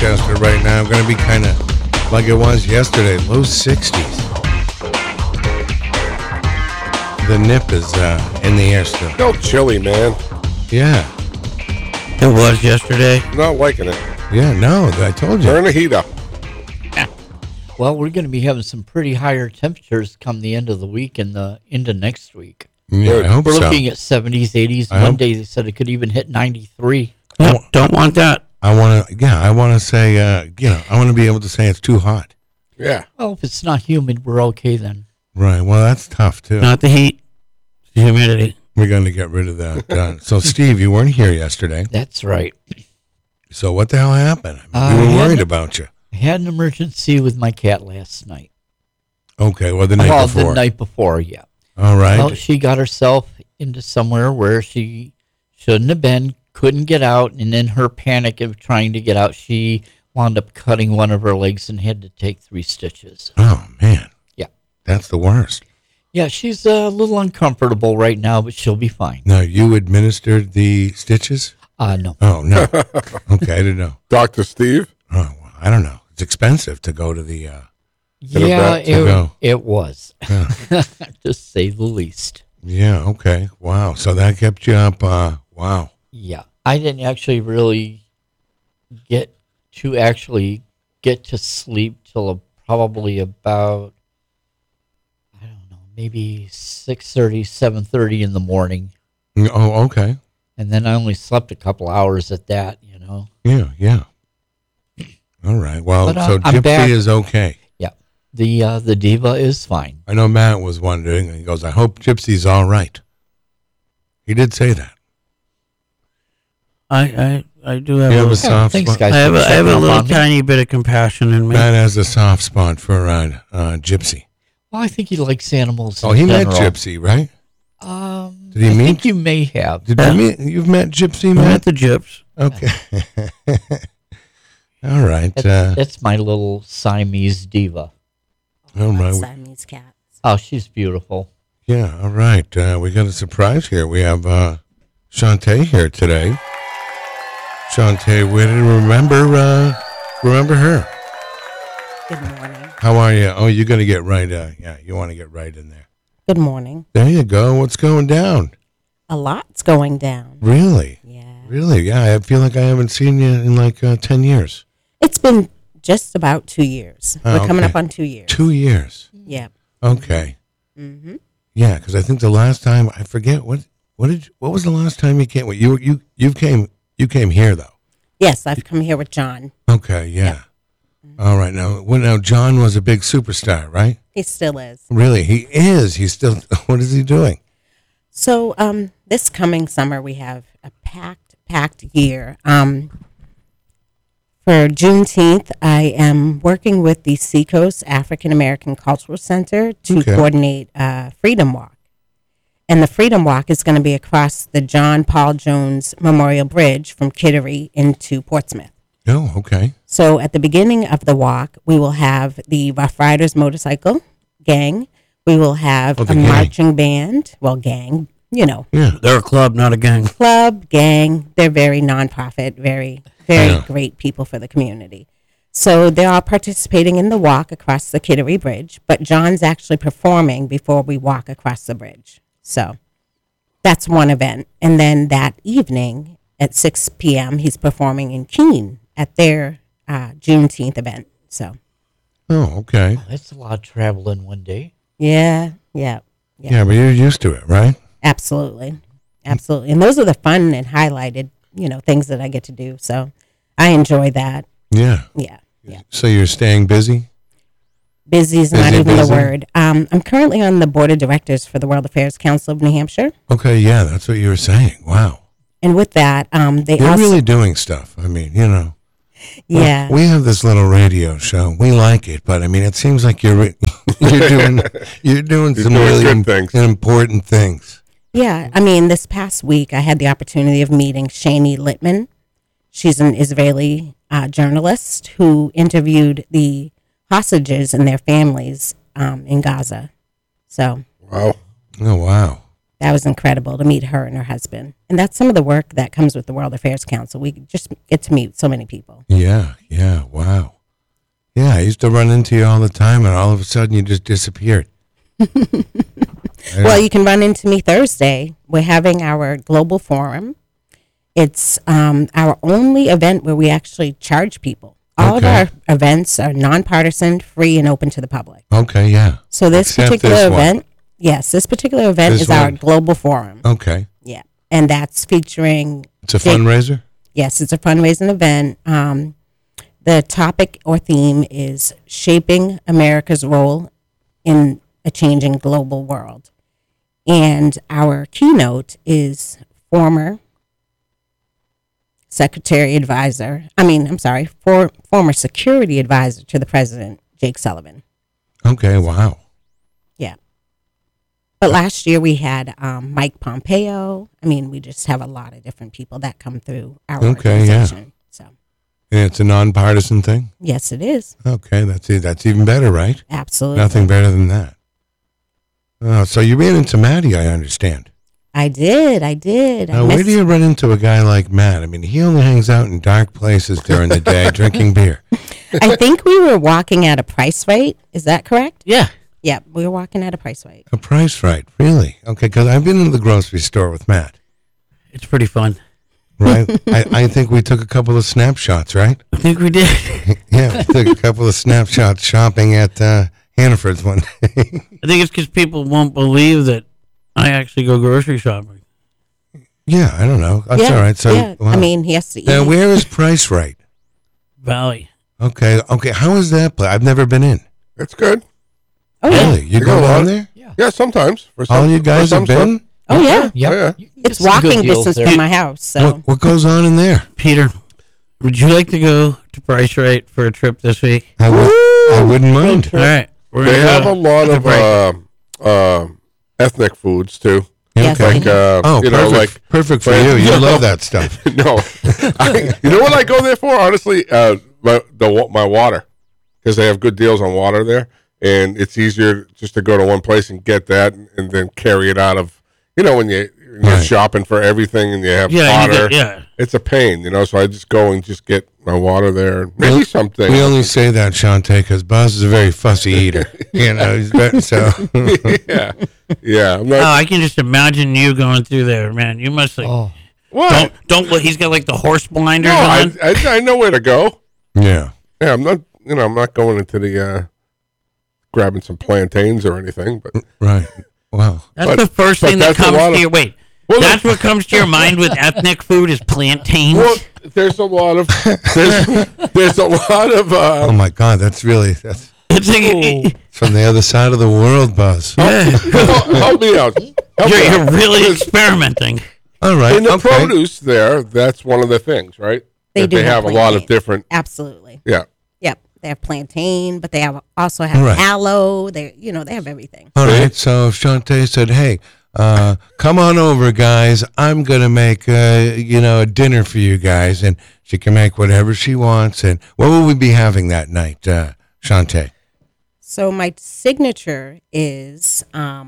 Rochester right now. Going to be kind of like it was yesterday, low 60s. The nip is in the air still. Still chilly, man. Yeah. It was yesterday. Not liking it. Yeah, no, I told you. Turn the heat up. Well, we're going to be having some pretty higher temperatures come the end of the week and into next week. Yeah, I hope We're so. looking at 70s, 80s. One day they said it could even hit 93. Yep, don't want that. I want to say, I want to be able to say it's too hot. Yeah. Well, if it's not humid, we're okay then. Right. Well, that's tough, too. Not the heat, the humidity. We're going to get rid of that. So, Steve, you weren't here yesterday. That's right. So what the hell happened? I mean, we were worried about you. I had an emergency with my cat last night. Okay, well, the night before. The night before, yeah. All right. Well, she got herself into somewhere where she shouldn't have been, couldn't get out, and in her panic of trying to get out, she wound up cutting one of her legs and had to take 3 stitches. Oh, man. Yeah. That's the worst. Yeah, she's a little uncomfortable right now, but she'll be fine. Now, you administered the stitches? No. Oh, no. Okay, I didn't know. Dr. Steve? Oh, well, I don't know. It's expensive to go to the... Yeah, go. it was, Yeah. to say the least. Yeah, okay. Wow. So that kept you up. Wow. Yeah, I didn't actually really get to sleep till probably about, I don't know, maybe 6:30, 7:30 in the morning. Oh, okay. And then I only slept a couple hours at that, Yeah. All right. Well, But, so I'm back. Gypsy is okay. Yeah, the diva is fine. I know Matt was wondering, and he goes, I hope Gypsy's all right. He did say that. I do have You have a a soft thanks, spot. guys. I have for a checking up little on me. tiny bit of compassion in me. Matt has a soft spot for Gypsy. Well, I think he likes animals. Oh, in he met general. Gypsy, right? Did he I meet? think you may have. Did you meet? You've met Gypsy, I Matt? met the Gyps. Okay. All right. That's my little Siamese diva. All right. Siamese cats. Oh, she's beautiful. Yeah. All right. We got a surprise here. We have Shantae here today. Shantae Whitten. Remember her. Good morning. How are you? Oh, you're going to get right. Yeah, you want to get right in there. Good morning. There you go. What's going down? A lot's going down. Really? Yeah. Really? Yeah. I feel like I haven't seen you in like 10 years. It's been just about 2 years. Oh, We're coming okay. up on 2 years. 2 years. Yeah. Okay. Mm-hmm. Yeah, because I think the last time I forget what was the last time you came? You came here though. Yes, I've come here with John. Okay. Yeah. All right. Now John was a big superstar, right? He still is. Really, he is. He's still. What is he doing? So this coming summer, we have a packed year. For Juneteenth, I am working with the Seacoast African American Cultural Center to coordinate Freedom Walk. And the Freedom Walk is going to be across the John Paul Jones Memorial Bridge from Kittery into Portsmouth. Oh, okay. So at the beginning of the walk, we will have the Rough Riders motorcycle gang. We will have a gang. marching band. Well, gang, Yeah. They're a club, not a gang. club, gang. They're very nonprofit, very great people for the community. So they're all participating in the walk across the Kittery Bridge, but John's actually performing before we walk across the bridge. So that's one event. And then that evening at 6 p.m., he's performing in Keene at their Juneteenth event. So, Oh, okay. That's a lot of travel in one day. yeah. Yeah, but you're used to it, right? Absolutely. Absolutely. And those are the fun and highlighted, things that I get to do. So I enjoy that. Yeah. Yeah. So you're staying busy? Busy is not Busy, even busy? the word. I'm currently on the board of directors for the World Affairs Council of New Hampshire. Okay, yeah, that's what you were saying. Wow. And with that, they You're also, really doing stuff. I mean, yeah. We have this little radio show. We like it, but I mean, it seems like you're doing some doing really good things. important things. Yeah, I mean, this past week I had the opportunity of meeting Shani Littman. She's an Israeli journalist who interviewed the hostages and their families in Gaza. So Wow. Oh wow. That was incredible to meet her and her husband. And that's some of the work that comes with the World Affairs Council. We just get to meet so many people. Yeah, wow. Yeah, I used to run into you all the time, and all of a sudden you just disappeared. Well, you can run into me Thursday. We're having our global forum. It's our only event where we actually charge people. All Okay. of our events are nonpartisan, free, and open to the public. Okay, yeah. So this Except particular this one. event, yes, this particular event This is our one. global forum. Okay. Yeah, and that's featuring. It's a Jake- fundraiser? Yes, it's a fundraising event. The topic or theme is shaping America's role in a changing global world, and our keynote is former former security advisor to the president, Jake Sullivan. Okay, wow. Yeah. But last year we had Mike Pompeo. I mean, we just have a lot of different people that come through our Okay, yeah. organization. So, And it's a nonpartisan thing? yes, it is. Okay, that's even better, right? Absolutely. Nothing better than that. Oh, so you ran into Matty, I understand. I did. I Now, where missed- do you run into a guy like Matt? I mean, he only hangs out in dark places during the day drinking beer. I think we were walking at a price rate. Is that correct? Yeah. Yeah, we were walking at a price rate. A price right, really? Okay, because I've been in the grocery store with Matt, It's pretty fun. right? I think we took a couple of snapshots, right? I think we did. Yeah, we took a couple of snapshots shopping at Hannaford's one day. I think it's because people won't believe that I actually go grocery shopping. Yeah, I don't know. That's yeah, all right. So, yeah. wow. I mean, he has to eat. Now, where is Price Right? Valley. Okay. How is that place? I've never been in. It's good. Oh yeah. Really? You You go go down on. there? Yeah, sometimes. For All you for guys some have been? stuff. Oh yeah. Yep. Oh, yeah. You can get It's some good walking deals distance there. from my house. So What goes on in there? Peter, would you like to go to Price Right for a trip this week? I wouldn't mind. All right. We're They gonna have go a lot to break. of ethnic foods too. Yes, Okay. I Like know. Oh, you perfect. know, like Perfect for but- you. You No. love that stuff. no, you know what I go there for? Honestly, my water, because they have good deals on water there, and it's easier just to go to one place and get that, and then carry it out of. You know, when you're Right. shopping for everything and you have Yeah, you water, get, yeah. it's a pain. You know, so I just go and just get my water there. Maybe Well, something. We only say that, Shantae, because Buzz is a very fussy eater. So yeah. I'm Oh, not. I can just imagine you going through there, man. You must like Oh, What? don't look. He's got like the horse blinders No, on. I know where to go. yeah. Yeah, I'm not. You know, I'm not going into the grabbing some plantains or anything. But Right. Wow. That's but- the first but thing that that's a comes lot to of- your wait. Well, That's what comes to your mind with ethnic food is plantains. well, there's a lot of there's a lot of Oh my God, that's It's like, from the other side of the world, Buzz. help me out. Help me you're out. really experimenting. All right. In the okay. produce there, that's one of the things, right? They That do they have a lot of plantain. different. absolutely. Yeah. Yep. They have plantain, but they also have Right. aloe. They have everything. All right. So if Shantae said, "Hey, come on over, guys. I'm gonna make a dinner for you guys," and she can make whatever she wants. And what will we be having that night, Shantae? So my signature is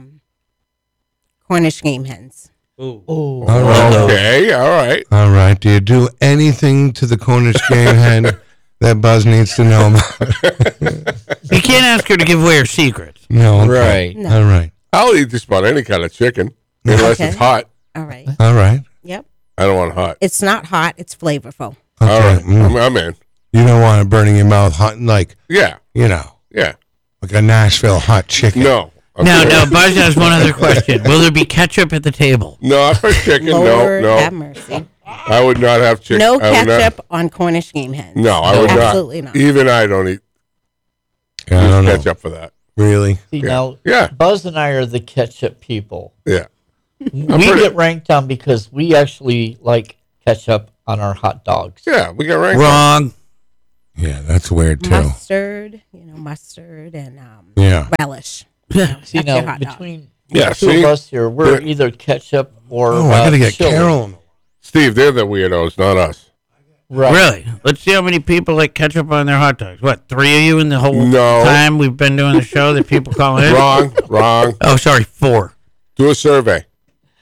Cornish game hens. oh, All right. Okay. All right. All right. Do you do anything to the Cornish game hen that Buzz needs to know about? You can't ask her to give away her secrets. No. Okay. right. No. All right. I'll eat just about any kind of chicken unless Okay. it's hot. All right. All right. Yep. I don't want hot. It's not hot. It's flavorful. Okay. All right. Mm. I'm in. You don't want it burning your mouth hot, like Yeah. Yeah. like a Nashville hot chicken. No. No, Okay. no. Buzz has one other question. Will there be ketchup at the table? No, for chicken. Lord No. have mercy. I would not have chicken. No I would not- ketchup on Cornish game hens. No, I would Absolutely not. not. Even I don't eat Yeah, I don't know. ketchup for that. Really? See, Yeah. now, Yeah. Buzz and I are the ketchup people. Yeah. We pretty- get ranked on because we actually like ketchup on our hot dogs. Yeah. We get ranked. Wrong. Yeah, that's weird too. Mustard, mustard and Yeah. relish. Yeah. See, That's your now, hot dog. between Yeah, the two see? of us here, we're Yeah. either ketchup or Oh, I gotta get chili. Carol. Steve, they're the weirdos, not us. Right. Really? Let's see how many people like ketchup on their hot dogs. What, 3 of you in the whole No. time we've been doing the show that people call in? Wrong. Oh, sorry, 4. Do a survey.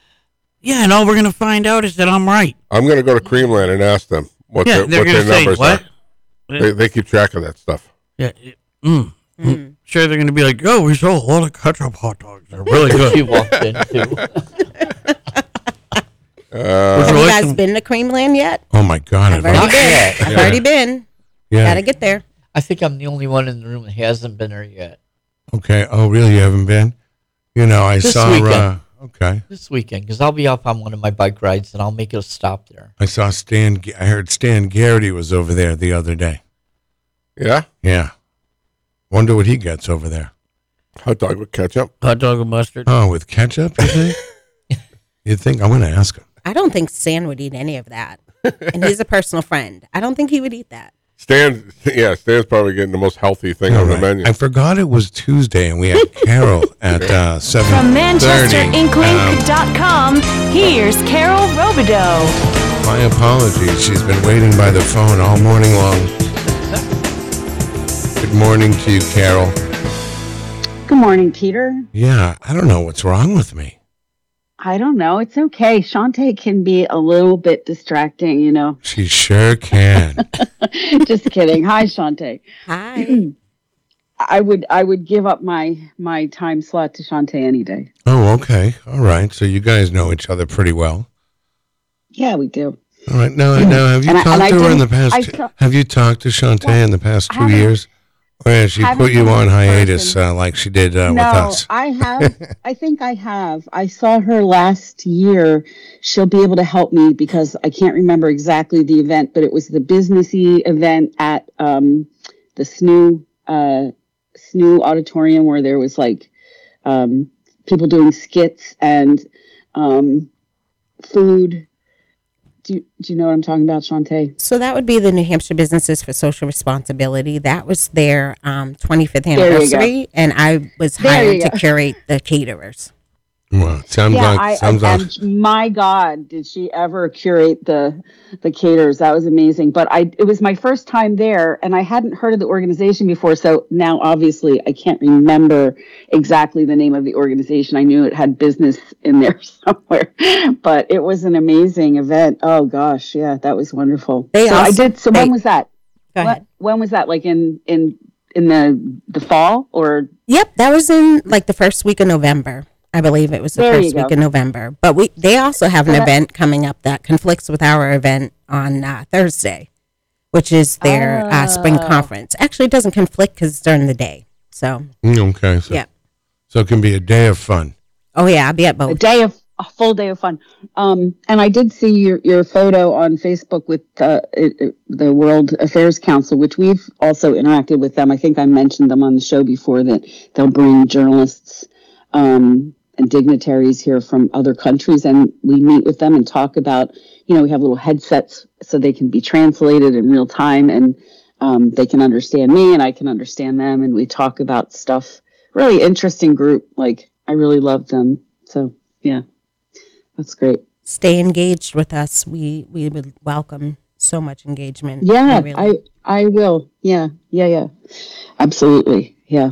Yeah, and all we're gonna find out is that I'm right. I'm going to go to Creamland and ask them what Yeah, their, they're what gonna their say numbers what? are. They keep track of that stuff. Yeah. Sure, they're gonna be like, "Oh, we sold a lot of ketchup hot dogs. They're really She good." walked in too. Would Have you you like guys some- been to Creamland yet? Oh my God! I've already Not been. yet. I've already been. yeah. Gotta get there. I think I'm the only one in the room that hasn't been there yet. Okay. Oh, really? You haven't been? You know, I This saw. weekend. Okay. This weekend, because I'll be up on one of my bike rides and I'll make it a stop there. I saw Stan. I heard Stan Garrity was over there the other day. Yeah? Yeah. Wonder what he gets over there. Hot dog with ketchup. hot dog and mustard? Oh, with ketchup, you think? You'd think I'm going to ask him. I don't think Stan would eat any of that. And he's a personal friend. I don't think he would eat that. Stan's probably getting the most healthy thing All on the right. menu. I forgot it was Tuesday, and we had Carol at 7:30. From ManchesterInkLink.com, here's Carol Robideau. My apologies. She's been waiting by the phone all morning long. Good morning to you, Carol. Good morning, Peter. Yeah, I don't know what's wrong with me. I don't know. It's okay. Shantae can be a little bit distracting, you know. She sure can. Just kidding. Hi, Shantae. Hi. I would give up my time slot to Shantae any day. Oh, okay. All right. So you guys know each other pretty well. Yeah, we do. All right. Now, have you And I talked to her in the didn't- I past? saw- Have you talked to Shantae in the past 2 haven't- years? Or has she haven't put you been on in hiatus person. like she did with No, us? I have. I think I have. I saw her last year. She'll be able to help me because I can't remember exactly the event, but it was the businessy event at the SNU auditorium where there was like people doing skits and food. Do you know what I'm talking about, Shantae? So that would be the New Hampshire Businesses for Social Responsibility. That was their 25th There you go. anniversary, and I was There hired you to go. curate the caterers. Well, sounds like and my God, did she ever curate the caters? That was amazing. But it was my first time there, and I hadn't heard of the organization before. So now, obviously, I can't remember exactly the name of the organization. I knew it had business in there somewhere, but it was an amazing event. Oh gosh, yeah, that was wonderful. They So I also- did. So they- when was that? Go ahead. When was that? Like in the fall or? Yep, that was in like the first week of November. I believe it was the There you first week go. of November. But they also have an So that- event coming up that conflicts with our event on Thursday, which is their spring Oh. conference. Actually, it doesn't conflict because it's during the day. So, okay. So, yeah. So it can be a day of fun. Oh, yeah, I'll be at both. A full day of fun. And I did see your photo on Facebook with the World Affairs Council, which we've also interacted with them. I think I mentioned them on the show before that they'll bring journalists and dignitaries here from other countries, and we meet with them and talk about, we have little headsets so they can be translated in real time, and they can understand me and I can understand them, and we talk about stuff. Really interesting group. Like, I really love them. So, yeah. That's great. Stay engaged with us. We would welcome so much engagement. Yeah, We really- I will. Yeah. Absolutely. Yeah.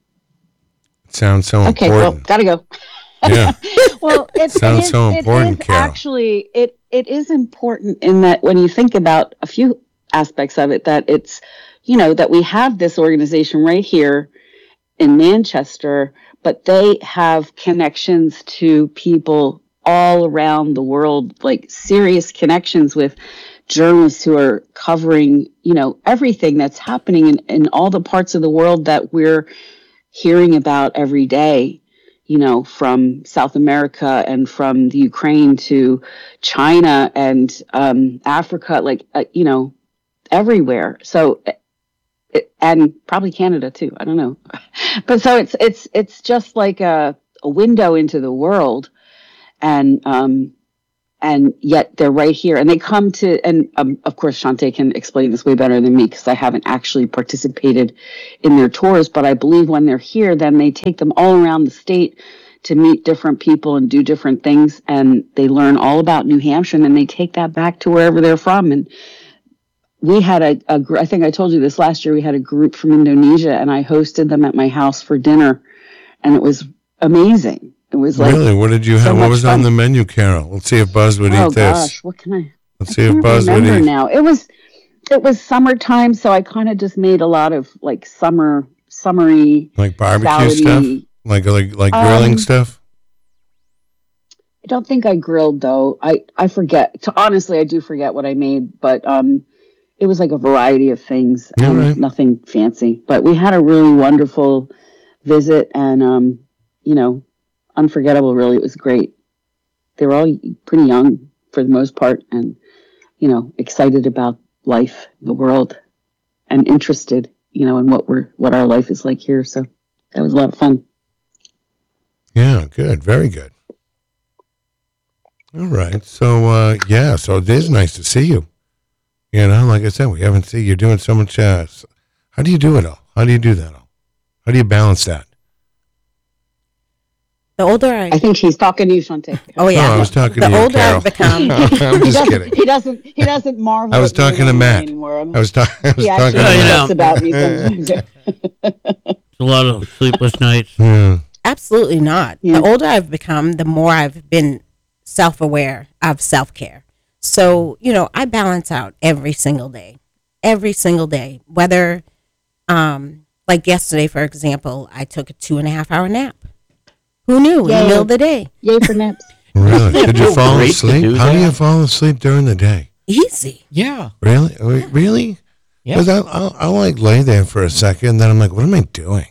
It sounds so Okay. Well, important. gotta go. Yeah. Well, Sounds so important, It is Carol. actually, it is important in that when you think about a few aspects of it, that it's, that we have this organization right here in Manchester, but they have connections to people all around the world, like serious connections with journalists who are covering, everything that's happening in all the parts of the world that we're hearing about every day, from South America and from the Ukraine to China and Africa, everywhere. So, and probably Canada too. I don't know, but so it's just like a window into the world, and yet they're right here, and they come to, and of course Shantae can explain this way better than me because I haven't actually participated in their tours, but I believe when they're here, then they take them all around the state to meet different people and do different things, and they learn all about New Hampshire, and then they take that back to wherever they're from. And we had I think I told you this last year, we had a group from Indonesia, and I hosted them at my house for dinner, and it was amazing. It was like, Really? What did you so have? What much was fun. on the menu, Carol? Let's see if Buzz would oh eat this. gosh, what can I? Let's I see if can't Buzz would remember eat. now. It was summertime, so I kind of just made a lot of like summery Like barbecue stuff? salady. Like grilling Um, stuff? I don't think I grilled though. I forget. Honestly, I do forget what I made, but it was like a variety of things All and right. nothing fancy. But we had a really wonderful visit and unforgettable. Really, it was great. They were all pretty young for the most part, and excited about life, the world, and interested, in what our life is like here. So that was a lot of fun. Yeah, good. Very good. All right. So, so it is nice to see you. Like I said, we haven't seen you're doing so much. How do you do it all? How do you do that all? How do you balance that? The older I, I think he's talking to you, Shante. oh yeah, Oh, I was talking the to you, older Carol. I've become, I'm just kidding. He doesn't marvel. I was at me talking to anymore Matt. anymore. I was talking He actually to Yeah, Matt. talks about me sometimes. It's a lot of sleepless nights. Yeah. absolutely not. Yeah. The older I've become, the more I've been self-aware of self-care. So I balance out every single day, whether like yesterday, for example, I took a 2.5-hour nap. Who knew in the Yay. middle of the day? Yay for naps. Really? Did you feel fall great to asleep? do How do you that. fall asleep during the day? Easy. Yeah. Really? Really? Yeah. Because I'll like lay there for a second, and then I'm like, what am I doing?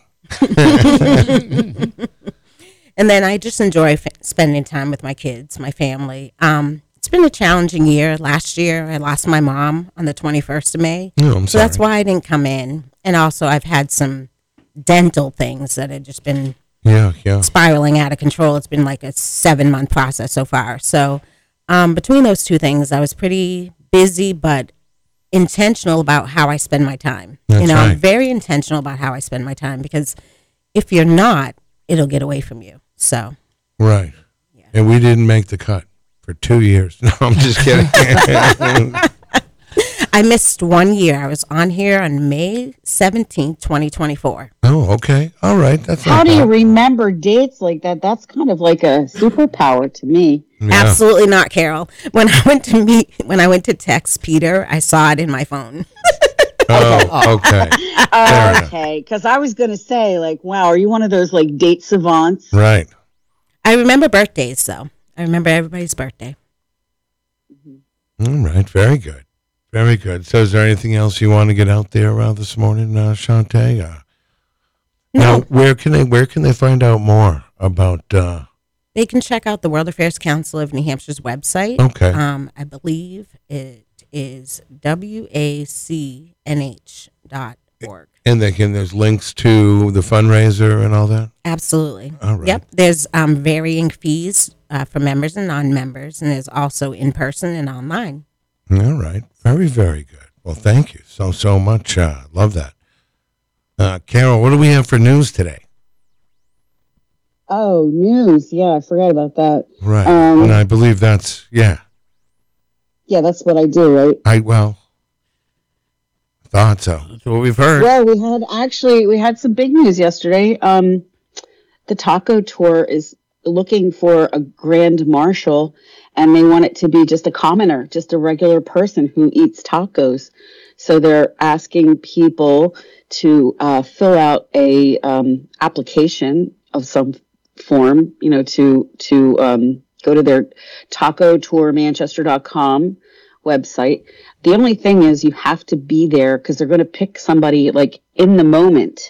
And then I just enjoy spending time with my kids, my family. It's been a challenging year. Last year, I lost my mom on the 21st of May. No, I'm So that's sorry. why I didn't come in. And also, I've had some dental things that have just been Yeah. spiraling out of control. It's been like a 7-month process so far. So between those two things, I was pretty busy, but intentional about how I spend my time. That's I'm right. very intentional about how I spend my time, because if you're not, it'll get away from you. So Right. And we didn't make the cut for 2 years. No, I'm just kidding. I missed 1 year. I was on here on May 17th, 2024. Oh, okay. All right. That's How not do you bad. remember dates like that? That's kind of like a superpower to me. Yeah. Absolutely not, Carol. When I went to text Peter, I saw it in my phone. Oh, okay. Fair enough. Okay, because I was gonna say, like, wow, are you one of those like date savants? Right. I remember birthdays, though. I remember everybody's birthday. All right. Very good. Very good. So is there anything else you want to get out there this morning, Shante? Now, where can they find out more about They can check out the World Affairs Council of New Hampshire's website. Okay. I believe it is wacnh.org. and there's links to the fundraiser and all that? Absolutely. All right. Yep. There's varying fees for members and non-members, and there's also in person and online. All right. Very, very good. Well, thank you so much. Love that. Carol, what do we have for news today? Oh, news. Yeah, I forgot about that. Right. Um, And I believe that's, Yeah, that's what I do, right? Thought so. That's what we've heard. Well, we had some big news yesterday. The taco tour is looking for a grand marshal, and they want it to be just a commoner, just a regular person who eats tacos. So they're asking people to fill out a application of some form, to go to their tacotourmanchester.com website. The only thing is you have to be there because they're going to pick somebody like in the moment.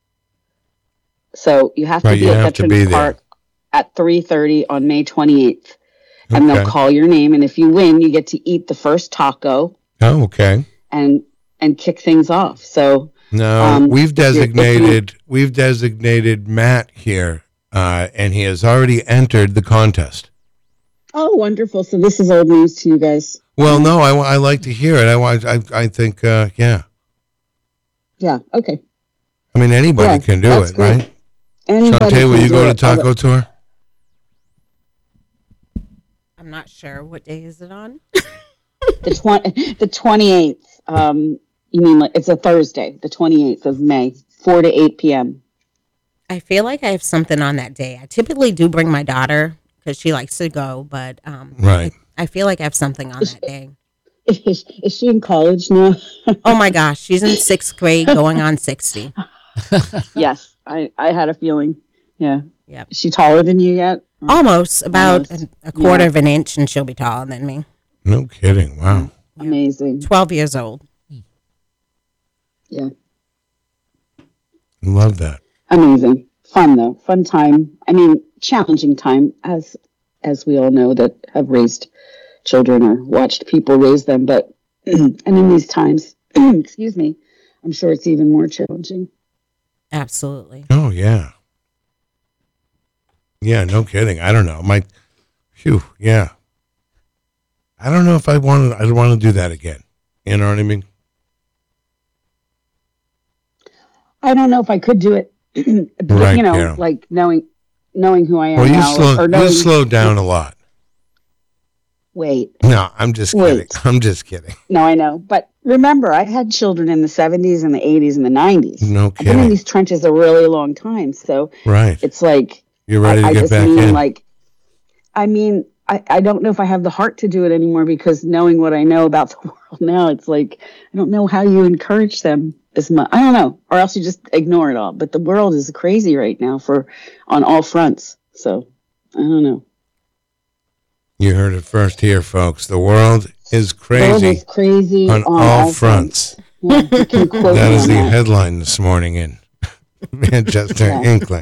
So you have to Right, be you at have to Veterans be there. Park at 3:30 on May 28th. And they'll Okay. call your name, and if you win, you get to eat the first taco Oh, okay. and kick things off. So No, we've if you're- designated Matt here, and he has already entered the contest. oh, wonderful! So this is old news to you guys. Well, no, I like to hear it. I think, yeah. Yeah. Okay. I mean, anybody Yeah, can do that's it, great. right? Anybody Shante, will can you do go to it. Taco Tour? I'm not sure. What day is it on? The 28th. You mean like it's a Thursday, the 28th of May, 4 to 8 p.m. I feel like I have something on that day. I typically do bring my daughter because she likes to go, but Right. I feel like I have something on that day. Is she in college now? Oh my gosh, she's in 6th grade, going on 60. Yes, I had a feeling. Yeah. Yep. Is she taller than you yet? Almost about Almost. a quarter of an inch, and she'll be taller than me. No kidding. Wow. Amazing. 12 years old. Yeah. Love that. Amazing. Fun though. Fun time. I mean, challenging time as we all know that have raised children or watched people raise them, but and in these times, excuse me, I'm sure it's even more challenging. Absolutely. Oh yeah. Yeah, no kidding. I don't know. Yeah. I don't know if I'd want to do that again. You know what I mean? I don't know if I could do it, but, Right, you know, Carol. like knowing who I am Well, now. you slowed down a lot. Wait. No, I'm just kidding. I'm just kidding. No, I know. But remember, I had children in the 70s and the 80s and the 90s. No I've been in kidding. these trenches a really long time. So Right. it's like, You're ready to I get just back mean in. like, I don't know if I have the heart to do it anymore because knowing what I know about the world now, it's like, I don't know how you encourage them as much. I don't know. Or else you just ignore it all. But the world is crazy right now on all fronts. So I don't know. You heard it first here, folks. The world is The world crazy is crazy on all fronts. Yeah, you can quote That me is on the that. headline this morning in Manchester Yeah. Inkling.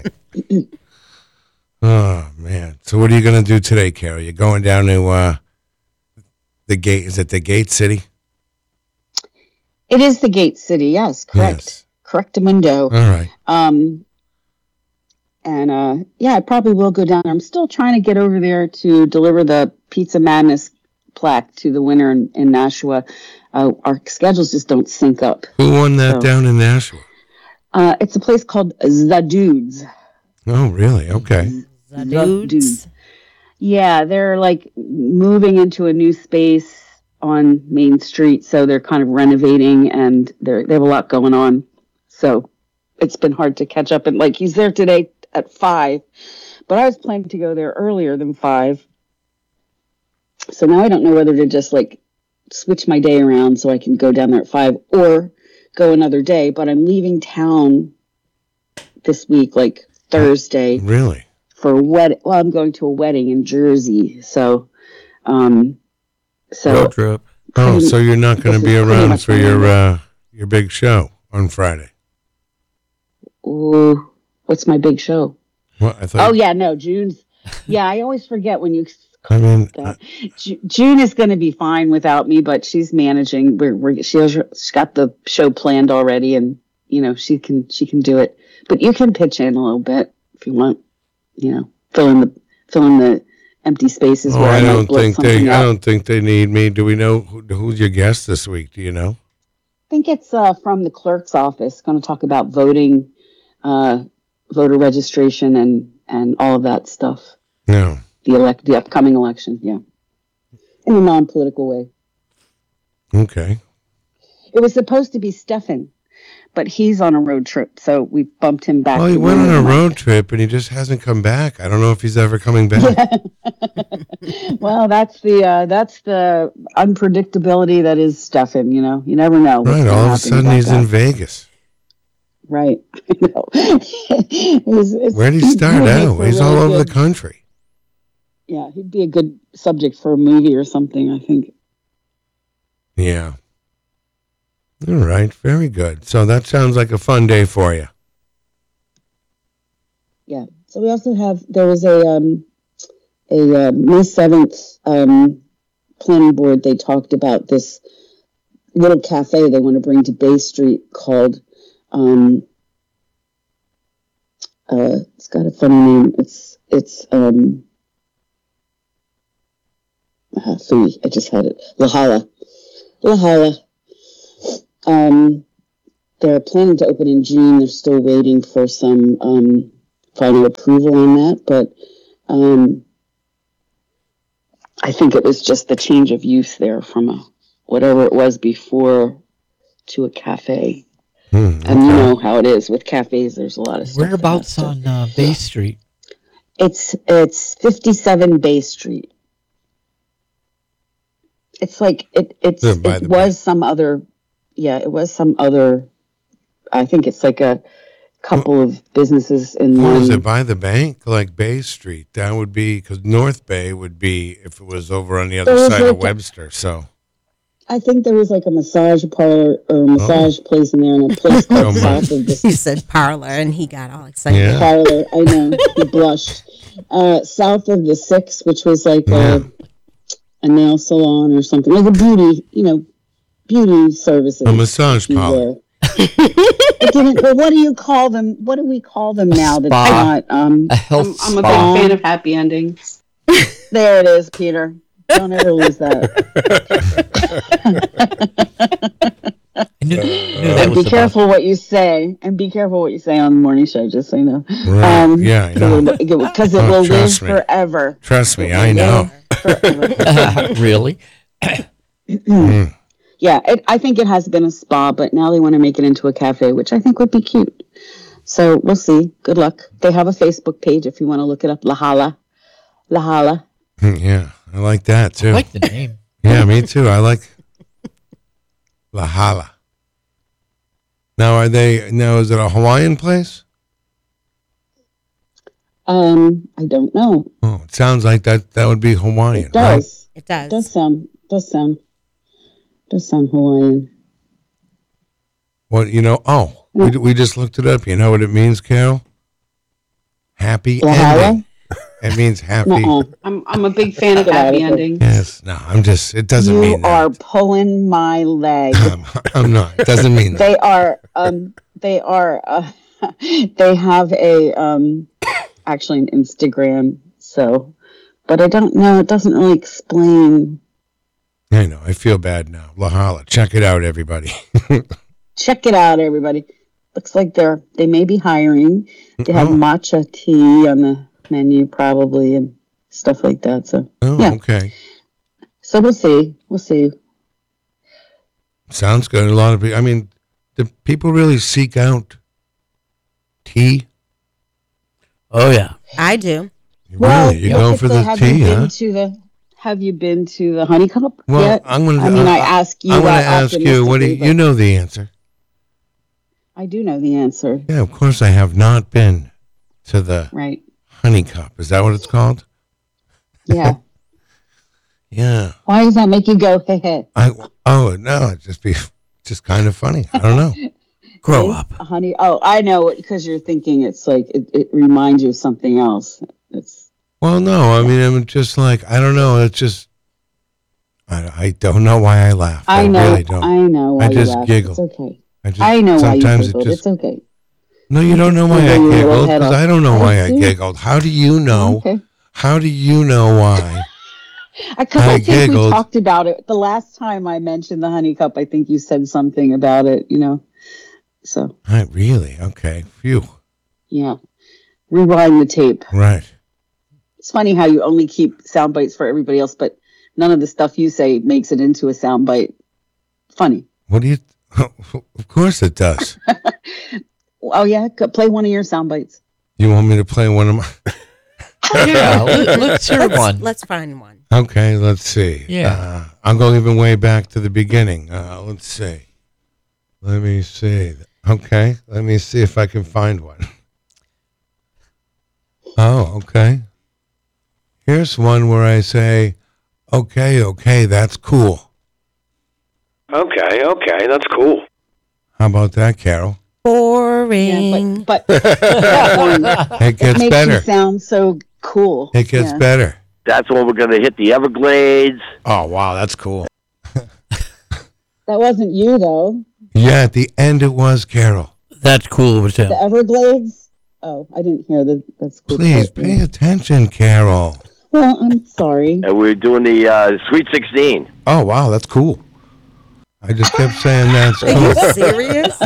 Oh, man. So what are you going to do today, Carol? You're going down to the gate. Is it the Gate City? It is the Gate City. Yes, correct. Yes. Correctamundo. All right. Yeah, I probably will go down there. I'm still trying to get over there to deliver the Pizza Madness plaque to the winner in Nashua. Our schedules just don't sync up. Who won that So- down in Nashua? It's a place called The Dudes. Oh, really? Okay. The Dudes. dudes. Yeah, they're like moving into a new space on Main Street, so they're kind of renovating and they have a lot going on. So it's been hard to catch up. And like he's there today at 5, but I was planning to go there earlier than 5. So now I don't know whether to just like switch my day around so I can go down there at 5 or go another day. But I'm leaving town this week, like Thursday, Really? for a wedding. Well, I'm going to a wedding in Jersey. So, Road trip. Oh, Pretty- so you're not going to this be is pretty around much for my your big show on Friday? ooh, what's my big show? Well, I thought. Oh yeah, no, June's. Yeah, I always forget when you. I mean, June is going to be fine without me, but she's managing. She's got the show planned already, and you know she can do it. But you can pitch in a little bit if you want. You know, fill in the empty spaces where I might don't blow think something they. up. I don't think they need me. Do we know who's your guest this week? Do you know? I think it's from the clerk's office. Going to talk about voting, voter registration, and all of that stuff. No. The upcoming election. Yeah, in a non-political way. Okay. It was supposed to be Stefan, but he's on a road trip, so we bumped him back. Well, he to went on a Winona. road trip and he just hasn't come back. I don't know if he's ever coming back. Well, that's the unpredictability that is Stefan. You know, you never know. what's Right. gonna All of a happen sudden about he's in that. Vegas. Right. I know. Where'd he start would make out? for He's really all over good- the country. Yeah, he'd be a good subject for a movie or something, I think. Yeah. All right. Very good. So that sounds like a fun day for you. Yeah. So we also have there was a May 7th planning board. They talked about this little cafe they want to bring to Bay Street called it's got a funny name. It's I just had it. La Hala. They're planning to open in June. They're still waiting for some final approval on that, but I think it was just the change of use there from whatever it was before to a cafe. And you know how it is with cafes. There's a lot of stuff. Whereabouts on Bay Street? It's 57 Bay Street. It's like it was some other. Yeah, it was some other. I think it's like a couple of businesses in one. Is it by the bank, like Bay Street? That would be because North Bay would be if it was over on the other side of Webster. So I think there was like a massage parlor or a massage place in there, and a place called South of the. He said parlor, and he got all excited. Yeah. Parlor, I know. He blushed. South of the 6, which was like a nail salon or something, like a beauty services. a massage parlor. But what do you call them? What do we call them now? That's not. A health I'm a spa. big fan of happy endings. There it is, Peter. Don't ever lose that. I knew that was Be careful what you say, and be careful what you say on the morning show. Just so you know. Right. Yeah, I know. Because it will live trust me. forever. Trust me, I know. Really? Yeah, I think it has been a spa, but now they want to make it into a cafe, which I think would be cute. So we'll see. Good luck. They have a Facebook page if you want to look it up. La Hala. Yeah, I like that too. I like the name. Yeah, me too. I like La Hala. Now, is it a Hawaiian place? I don't know. Oh, it sounds like that would be Hawaiian. It does. It does. Does sound Hawaiian. What, we just looked it up. You know what it means, Carol? Happy Lahala? ending. It means happy. Nuh-uh. I'm a big fan of happy endings. Yes. No, it doesn't You mean that. are pulling my leg. I'm not. It doesn't mean that. They have actually an Instagram, so, but I don't know. It doesn't really explain. I know. I feel bad now. La Hala. Check it out, everybody. Check it out, everybody. Looks like they may be hiring. They have matcha tea on the menu probably and stuff like that. So Okay. So we'll see. Sounds good. A lot of people. I mean, do people really seek out tea? Oh, yeah. I do. Really? You're going for the tea, huh? Have you been to the Honey Cup Well, yet? I ask you. I want to ask you. What do you know the answer? I do know the answer. Yeah, of course. I have not been to the Right. Honey Cup. Is that what it's called? Yeah. Yeah. Why does that make you go, hey, hey? No, it'd just kind of funny. I don't know. Grow up. Honey. Oh, I know, because you're thinking it's like, it reminds you of something else. Well, no, I mean, I'm just like, I don't know. It's just, I don't know why I laugh. I know. really don't. I know why I just you laugh. giggle. It's okay. I know why you sometimes giggled. It's okay. No, you don't know why I Wiggle your little giggled, head because up. I don't know why I see. giggled. How do you know? Okay. How do you know why? Because I I think giggled. we talked about it. The last time I mentioned the Honey Cup, I think you said something about it, So, Really? Okay. Phew. yeah. Rewind the tape. Right. It's funny how you only keep sound bites for everybody else, but none of the stuff you say makes it into a sound bite. Funny. What do you... Of course it does. Oh, yeah? Play one of your sound bites. You want me to play one of my... Yeah, let's hear one. Let's find one. Okay, let's see. Yeah. I'm going even way back to the beginning. Let's see. Let me see. Okay, let me see if I can find one. Oh, okay. Here's one where I say, okay, that's cool. Okay, that's cool. How about that, Carol? Boring. Yeah, but that one, It gets makes better. you sound so cool. It gets Yeah. better. That's when we're going to hit the Everglades. Oh, wow, that's cool. That wasn't you, though. Yeah, at the end it was Carol. That's cool with him. The Everglades? Oh, I didn't hear that. That's cool. Please pay attention, Carol. Well, I'm sorry. And we're doing the Sweet 16. Oh, wow, that's cool. I just kept saying that's Are you cool. serious?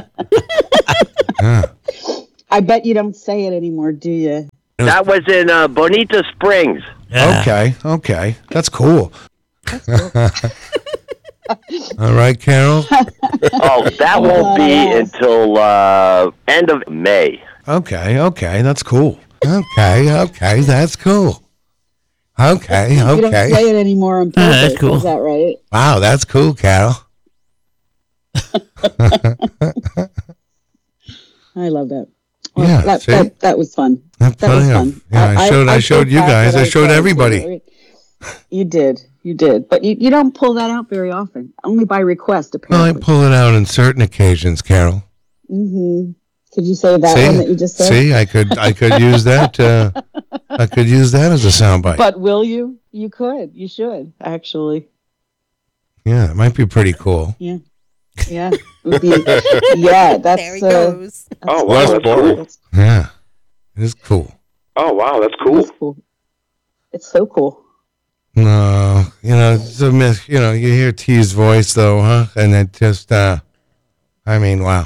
Yeah. I bet you don't say it anymore, do you? That was in Bonita Springs. Yeah. Okay, that's cool. All right, Carol. Oh, that won't be until end of May. Okay, that's cool. Okay, that's cool. Okay. You don't say it anymore on purpose. that's cool. Is that right? Wow, that's cool, Carol. I love that. Yeah, see? That was fun. That's That was funny. fun. Yeah, I showed you take back guys. what I showed said. everybody. You did, but you don't pull that out very often. Only by request, Well, I apparently. pull it out on certain occasions, Carol. Mm-hmm. Could you say that See? one that you just said? See, I could use that. I could use that as a soundbite. But will you? You could. You should actually. Yeah, it might be pretty cool. Yeah. It would be, yeah. That's There he goes. Oh, wow, Less that's boring. cool. Yeah, it is cool. Oh, wow, that's cool. That's cool. It's so cool. No, it's a myth. You hear T's voice though, huh? And it just, I mean, wow.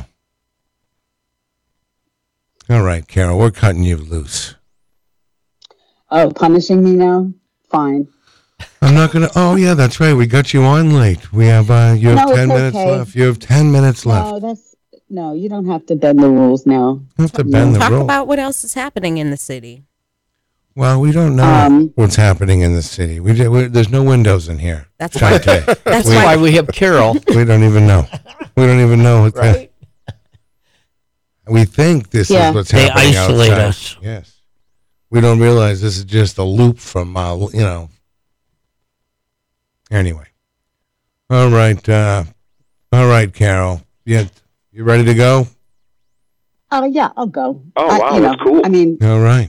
All right, Carol, we're cutting you loose. Oh, punishing me now? Fine. I'm not gonna. Oh yeah, that's right. We got you on late. We have you have No, it's 10 minutes okay. left. You have 10 minutes left. No, you don't have to bend the rules now. You have to bend the Talk rule. about what else is happening in the city. Well, we don't know what's happening in the city. There's no windows in here. That's why. Shantae. That's That's why. why we have Carol. We don't even know. We don't even know what Right? we think this Yeah. is what's They happening isolate outside. us. Yes. We don't realize this is just a loop from, Anyway. All right. All right, Carol. You ready to go? Yeah, I'll go. Oh, wow, that's cool. I mean, All right.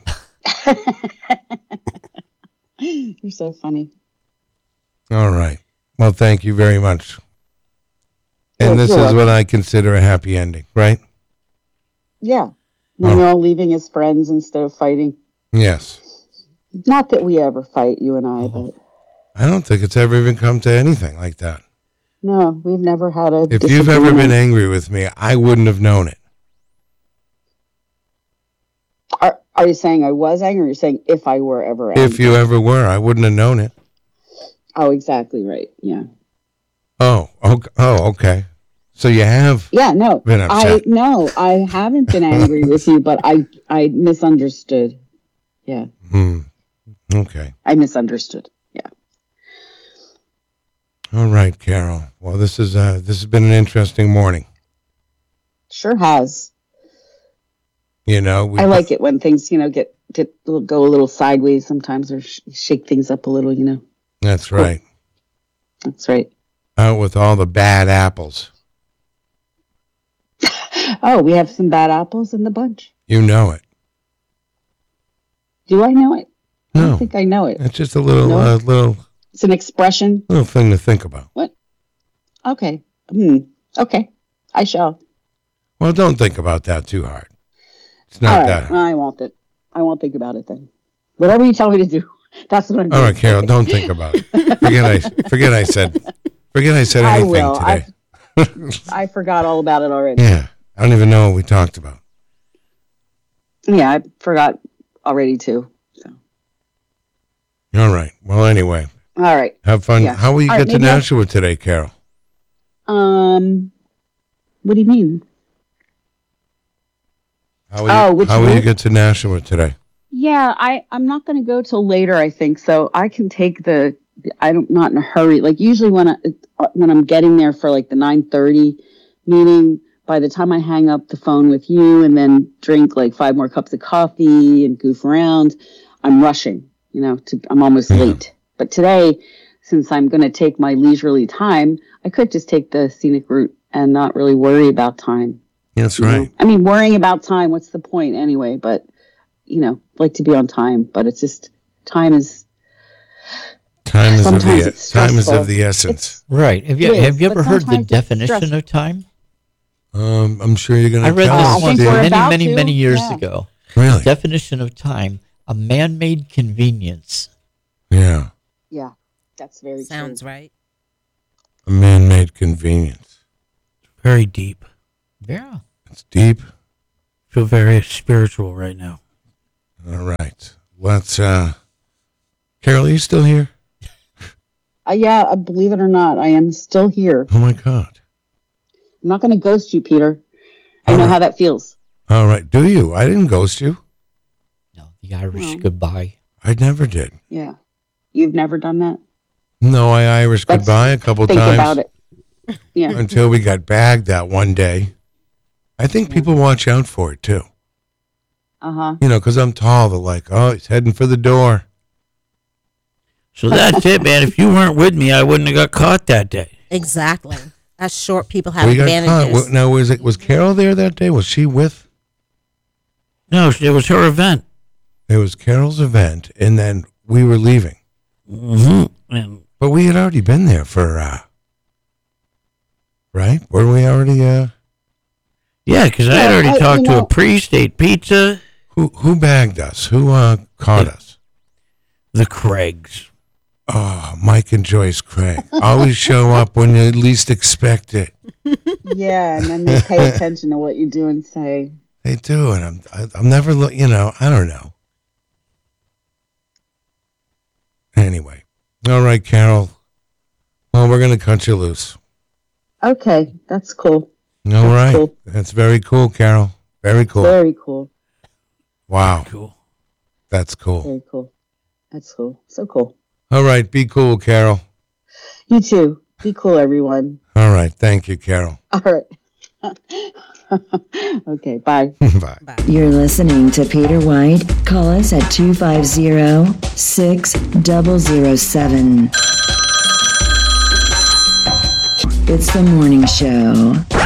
you're so funny. All right. Well, thank you very much. And this you're is welcome. what I consider a happy ending, right? Yeah. When we're all leaving as friends instead of fighting. Yes. Not that we ever fight, you and I, but I don't think it's ever even come to anything like that. no, we've never had a If you've ever been disagreement. angry with me, I wouldn't have known it. Are you saying I was angry, or are you saying if I were ever angry? If you ever were, I wouldn't have known it. Oh, exactly right. Yeah. Oh, okay. So you have Yeah, no. been upset. I haven't been angry with you, but I misunderstood. Yeah. Okay. I misunderstood. Yeah. All right, Carol. Well, this has been an interesting morning. Sure has. We I like it when things, go a little sideways sometimes, or shake things up a little. That's right. That's right. Out with all the bad apples. Oh, we have some bad apples in the bunch. You know it. Do I know it? I No. don't think I know it. It's just a little No. little It's an expression. thing to think about. Okay. Okay. I shall. Well, don't think about that too hard. It's All not right. that hard. I won't. I won't think about it then. Whatever you tell me to do, that's what I'm doing. All right, Carol, don't think about it. Forget I said I anything will. today. I forgot all about it already. Yeah. I don't even know what we talked about. Yeah, I forgot already too. So. All right. Well, anyway, All right. have fun. Yeah. How will you All get right, to maybe I'll- Nashua today, Carol? What do you mean? How will you route? get to Nashua today? Yeah, I'm not going to go till later, I think. So I can take I'm not in a hurry. Like usually when I'm getting there for like the 9:30 meeting, by the time I hang up the phone with you and then drink like 5 more cups of coffee and goof around, I'm rushing, I'm almost late. But today, since I'm going to take my leisurely time, I could just take the scenic route and not really worry about time. That's you know? right. I mean, worrying about time, what's the point anyway? But, like to be on time, but it's just time is sometimes it's time is stressful. of the essence. Right. Have you It is, ever but heard the sometimes it's definition stressful. of time? I'm sure you're going I to read tell this us. I once think we're many, about many, to. many years Yeah. ago. Really? Definition of time: a man-made convenience. Yeah. Yeah, that's very Sounds true. right. A man-made convenience. Very deep. Yeah. It's deep. Feel very spiritual right now. All right. Let's. Carol, are you still here? Yeah, believe it or not, I am still here. Oh my God. I'm not going to ghost you, Peter. I know how that feels. All right. Do you? I didn't ghost you. No, the Irish goodbye. I never did. Yeah. You've never done that? No, I Irish goodbye a couple Think times. about it. Yeah. Until we got bagged that one day. I think people watch out for it too. Uh-huh. You know, because I'm tall. They're like, oh, he's heading for the door. So that's it, man. If you weren't with me, I wouldn't have got caught that day. Exactly. Us short people have We got advantages. caught. Now, was Carol there that day? Was she with? No, it was her event. It was Carol's event, and then we were leaving. Mm-hmm. But we had already been there for, right? Weren't we already, Yeah, because I had already talked to a priest, ate pizza. Who bagged us? Who caught us? The Craigs. Oh, Mike and Joyce Craig. Always show up when you least expect it. Yeah, and then they pay attention to what you do and say. They do, and I'm never, I don't know. Anyway. All right, Carol. Well, we're going to cut you loose. Okay, that's cool. All right. Cool. That's very cool, Carol. Very cool. Very cool. Wow. Cool. That's cool. Very cool. That's cool. So cool. All right. Be cool, Carol. You too. Be cool, everyone. All right. Thank you, Carol. All right. Okay, bye. Bye. You're listening to Peter White. Call us at 250-6007. It's the morning show.